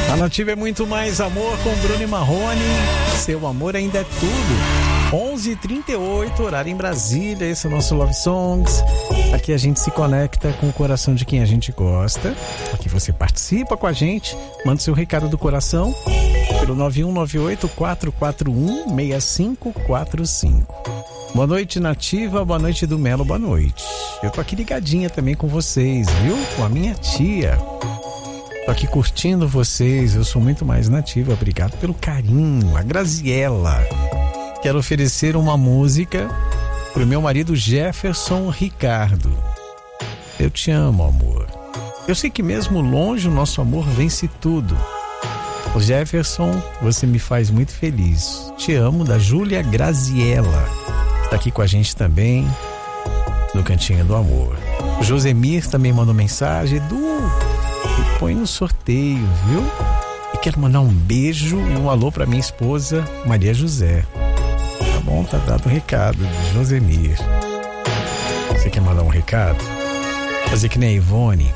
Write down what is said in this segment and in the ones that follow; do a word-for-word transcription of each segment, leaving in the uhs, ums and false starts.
A Nativa é muito mais amor com Bruno e Marrone. Seu amor ainda é tudo. onze e trinta e oito, horário em Brasília. Esse é o nosso Love Songs. Aqui a gente se conecta com o coração de quem a gente gosta. Aqui você participa com a gente. Manda seu recado do coração pelo nove um nove oito, quatro quatro um, seis cinco quatro cinco. Boa noite, Nativa. Boa noite, do Melo. Boa noite. Eu tô aqui ligadinha também com vocês, viu? Com a minha tia. Tô aqui curtindo vocês. Eu sou muito mais Nativa. Obrigado pelo carinho. A Graziella. Quero oferecer uma música pro meu marido Jefferson Ricardo. Eu te amo, amor. Eu sei que mesmo longe o nosso amor vence tudo. O Jefferson, você me faz muito feliz. Te amo, da Júlia Graziella. Tá aqui com a gente também no Cantinho do Amor. O Josemir também mandou mensagem. Edu, me põe no sorteio, viu? E quero mandar um beijo e um alô pra minha esposa Maria José. Tá bom? Tá dado o recado de Josemir. Você quer mandar um recado? Fazer que nem a Ivone.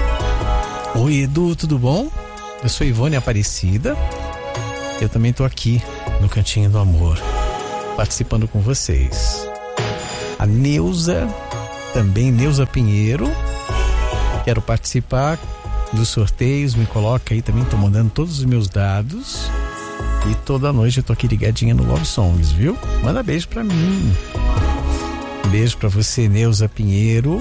Oi, Edu, tudo bom? Eu sou Ivone Aparecida. Eu também tô aqui no Cantinho do Amor, participando com vocês. A Neuza, também Neuza Pinheiro. Quero participar dos sorteios, me coloca aí também, tô mandando todos os meus dados. E toda noite eu tô aqui ligadinha no Love Songs, viu? Manda beijo pra mim. Um beijo pra você, Neuza Pinheiro.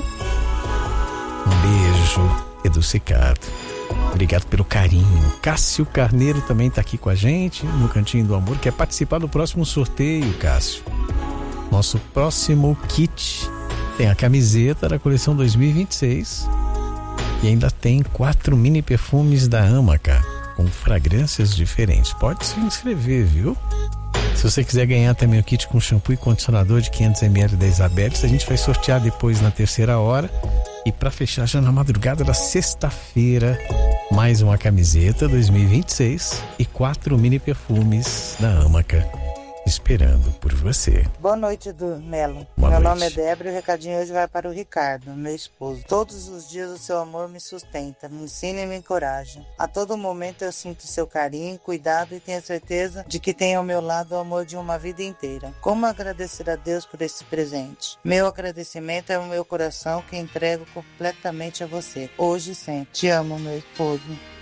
Um beijo, Edu Cicado. Obrigado pelo carinho. Cássio Carneiro também tá aqui com a gente no Cantinho do Amor. Quer participar do próximo sorteio, Cássio? Nosso próximo kit tem a camiseta da coleção dois mil e vinte e seis e ainda tem quatro mini perfumes da Amaca com fragrâncias diferentes. Pode se inscrever, viu? Se você quiser ganhar também o kit com shampoo e condicionador de quinhentos mililitros da Isabelle, a gente vai sortear depois na terceira hora. E para fechar já na madrugada da sexta-feira, mais uma camiseta dois mil e vinte e seis e quatro mini perfumes da Amaca esperando por você. Boa noite, do Melo. Boa meu noite. nome é Débora e o recadinho hoje vai para o Ricardo, meu esposo. Todos os dias o seu amor me sustenta, me ensina e me encoraja. A todo momento eu sinto seu carinho, cuidado e tenho certeza de que tem ao meu lado o amor de uma vida inteira. Como agradecer a Deus por esse presente? Meu agradecimento é o meu coração que entrego completamente a você, hoje e sempre. Te amo, meu esposo.